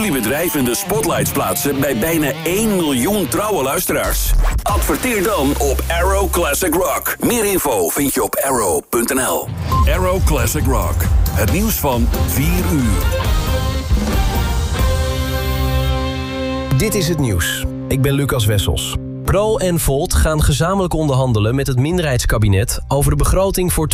jullie bedrijf in de spotlights plaatsen bij bijna 1 miljoen trouwe luisteraars? Adverteer dan op Arrow Classic Rock. Meer info vind je op arrow.nl. Arrow Classic Rock. Het nieuws van 4 uur. Dit is het nieuws. Ik ben Lucas Wessels. Pro en Volt gaan gezamenlijk onderhandelen met het minderheidskabinet over de begroting voor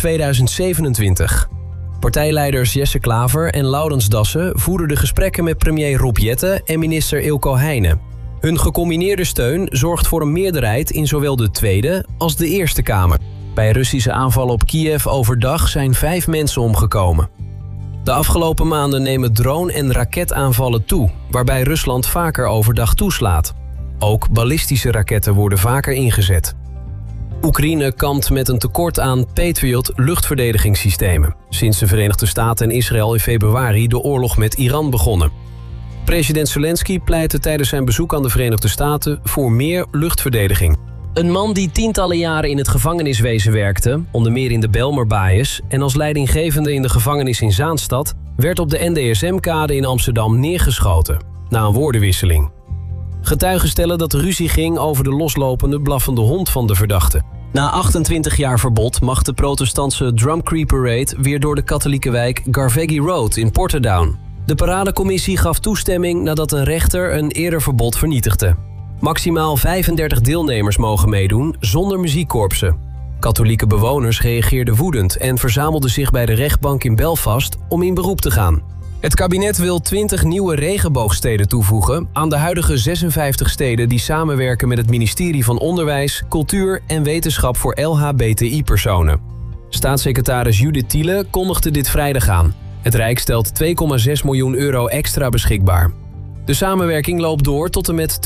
2027. Partijleiders Jesse Klaver en Laurens Dassen voerden de gesprekken met premier Rob Jetten en minister Ilko Heijnen. Hun gecombineerde steun zorgt voor een meerderheid in zowel de Tweede als de Eerste Kamer. Bij Russische aanvallen op Kiev overdag zijn 5 mensen omgekomen. De afgelopen maanden nemen drone- en raketaanvallen toe, waarbij Rusland vaker overdag toeslaat. Ook ballistische raketten worden vaker ingezet. Oekraïne kampt met een tekort aan Patriot luchtverdedigingssystemen, sinds de Verenigde Staten en Israël in februari de oorlog met Iran begonnen. President Zelensky pleitte tijdens zijn bezoek aan de Verenigde Staten voor meer luchtverdediging. Een man die tientallen jaren in het gevangeniswezen werkte, onder meer in de Bijlmerbaaiers en als leidinggevende in de gevangenis in Zaanstad, werd op de NDSM-kade in Amsterdam neergeschoten, na een woordenwisseling. Getuigen stellen dat de ruzie ging over de loslopende blaffende hond van de verdachte. Na 28 jaar verbod mag de protestantse Drum Creek Parade weer door de katholieke wijk Garvaghy Road in Portadown. De paradecommissie gaf toestemming nadat een rechter een eerder verbod vernietigde. Maximaal 35 deelnemers mogen meedoen zonder muziekkorpsen. Katholieke bewoners reageerden woedend en verzamelden zich bij de rechtbank in Belfast om in beroep te gaan. Het kabinet wil 20 nieuwe regenboogsteden toevoegen aan de huidige 56 steden die samenwerken met het ministerie van Onderwijs, Cultuur en Wetenschap voor LHBTI-personen. Staatssecretaris Judith Thiele kondigde dit vrijdag aan. Het Rijk stelt 2,6 miljoen euro extra beschikbaar. De samenwerking loopt door tot en met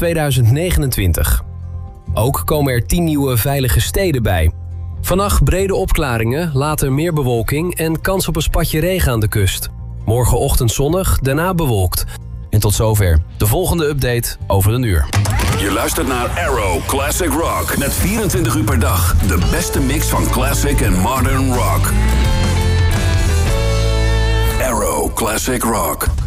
2029. Ook komen er 10 nieuwe veilige steden bij. Vannacht brede opklaringen, later meer bewolking en kans op een spatje regen aan de kust. Morgenochtend zonnig, daarna bewolkt. En tot zover de volgende update over een uur. Je luistert naar Arrow Classic Rock. Met 24 uur per dag de beste mix van classic en modern rock. Arrow Classic Rock.